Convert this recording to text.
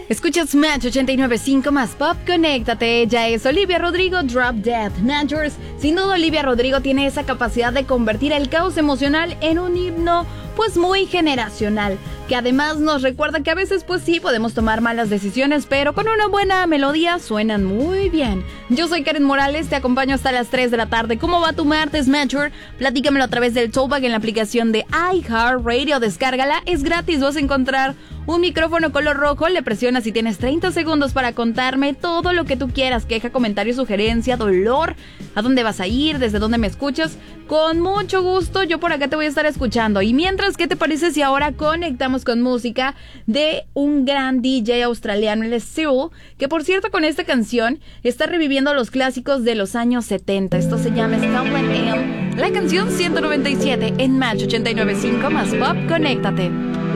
Escuchas Match 89.5 más Pop, conéctate. Ella es Olivia Rodrigo, Drop Dead Matchers. Sin duda Olivia Rodrigo tiene esa capacidad de convertir el caos emocional en un himno pues muy generacional, que además nos recuerda que a veces pues sí podemos tomar malas decisiones, pero con una buena melodía suenan muy bien. Yo soy Karen Morales, te acompaño hasta las 3 de la tarde. ¿Cómo va tu martes, Matcher? Platícamelo a través del Toolbag en la aplicación de iHeartRadio. Descárgala, es gratis, vas a encontrar un micrófono color rojo, le presionas y tienes 30 segundos para contarme todo lo que tú quieras, queja, comentario, sugerencia, dolor, a dónde vas a ir, desde dónde me escuchas. Con mucho gusto, yo por acá te voy a estar escuchando. Y mientras, ¿qué te parece si ahora conectamos con música de un gran DJ australiano, el Cyril, que por cierto con esta canción está reviviendo los clásicos de los años 70. Esto se llama Scotland AM, la canción 197 en Match 89.5 más Pop, conéctate.